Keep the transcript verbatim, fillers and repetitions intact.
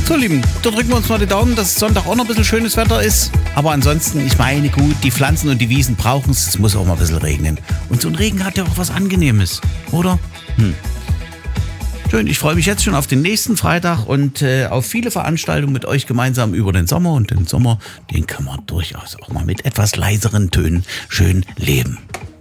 So, Lieben, da drücken wir uns mal die Daumen, dass Sonntag auch noch ein bisschen schönes Wetter ist. Aber ansonsten, ich meine, gut, die Pflanzen und die Wiesen brauchen es. Es muss auch mal ein bisschen regnen. Und so ein Regen hat ja auch was Angenehmes, oder? Hm. Schön, ich freue mich jetzt schon auf den nächsten Freitag und äh, auf viele Veranstaltungen mit euch gemeinsam über den Sommer. Und den Sommer, den kann man durchaus auch mal mit etwas leiseren Tönen schön leben.